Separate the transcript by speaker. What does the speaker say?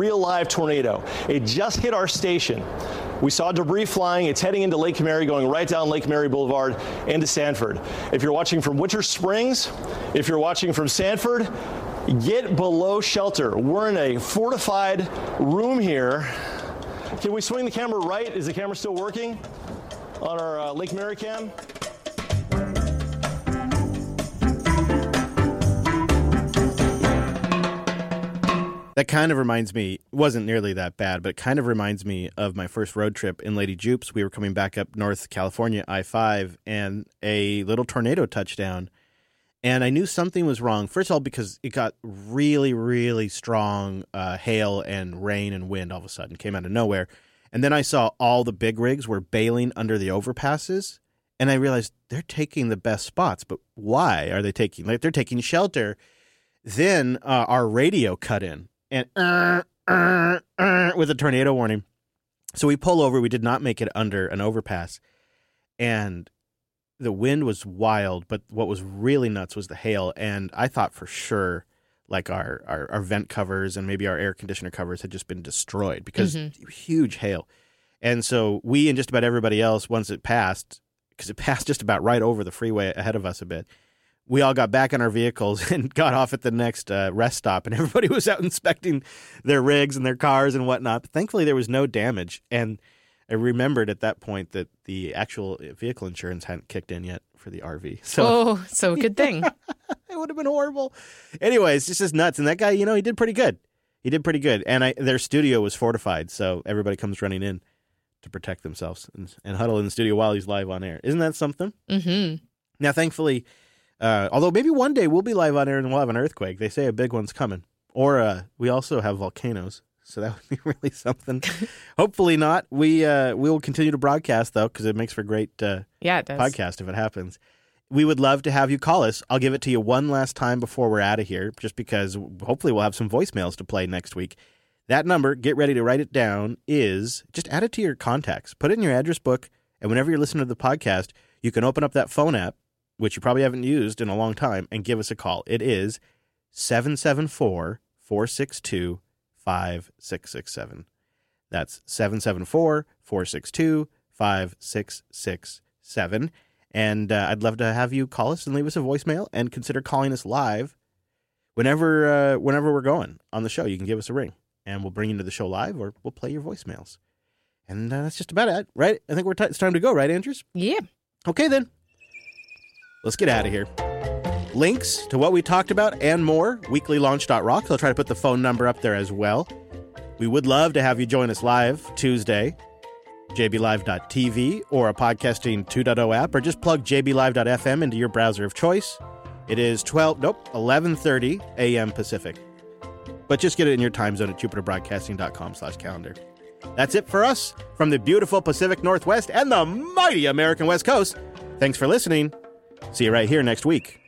Speaker 1: real live tornado. It just hit our station. We saw debris flying. It's heading into Lake Mary, going right down Lake Mary Boulevard into Sanford. If you're watching from Winter Springs, if you're watching from Sanford, get below shelter. We're in a fortified room here. Can we swing the camera right? Is the camera still working on our Lake Mary cam?
Speaker 2: That kind of reminds me, wasn't nearly that bad, but kind of reminds me of my first road trip in Lady Jupes. We were coming back up North California, I-5, and a little tornado touched down. And I knew something was wrong. First of all, because it got really, really strong hail and rain and wind all of a sudden. Came out of nowhere. And then I saw all the big rigs were bailing under the overpasses. And I realized they're taking the best spots. But why are they taking? Like, they're taking shelter. Then our radio cut in. And with a tornado warning. So we pull over. We did not make it under an overpass. And the wind was wild, but what was really nuts was the hail. And I thought for sure, like our vent covers and maybe our air conditioner covers had just been destroyed because huge hail. And so we and just about everybody else, once it passed, because it passed just about right over the freeway ahead of us a bit, we all got back in our vehicles and got off at the next rest stop, and everybody was out inspecting their rigs and their cars and whatnot. But thankfully, there was no damage, and I remembered at that point that the actual vehicle insurance hadn't kicked in yet for the RV.
Speaker 3: So good thing.
Speaker 2: It would have been horrible. Anyways, it's just nuts. And that guy, he did pretty good. And their studio was fortified, so everybody comes running in to protect themselves and huddle in the studio while he's live on air. Isn't that something?
Speaker 3: Mm-hmm.
Speaker 2: Now, thankfully, although maybe one day we'll be live on air and we'll have an earthquake. They say a big one's coming. Or we also have volcanoes, so that would be really something. Hopefully not. We will continue to broadcast, though, because it makes for great
Speaker 3: it does.
Speaker 2: podcast if it happens. We would love to have you call us. I'll give it to you one last time before we're out of here, just because hopefully we'll have some voicemails to play next week. That number, get ready to write it down, is just add it to your contacts. Put it in your address book, and whenever you're listening to the podcast, you can open up that phone app, which you probably haven't used in a long time, and give us a call. It is 774-462-5667. That's 774-462-5667. And I'd love to have you call us and leave us a voicemail, and consider calling us live whenever we're going on the show. You can give us a ring, and we'll bring you to the show live, or we'll play your voicemails. And that's just about it, right? I think it's time to go, right, Andrews?
Speaker 3: Yeah.
Speaker 2: Okay, then. Let's get out of here. Links to what we talked about and more, weeklylaunch.rocks. I'll try to put the phone number up there as well. We would love to have you join us live Tuesday, jblive.tv, or a Podcasting 2.0 app, or just plug jblive.fm into your browser of choice. It is 11:30 a.m. Pacific. But just get it in your time zone at jupiterbroadcasting.com/calendar. That's it for us from the beautiful Pacific Northwest and the mighty American West Coast. Thanks for listening. See you right here next week.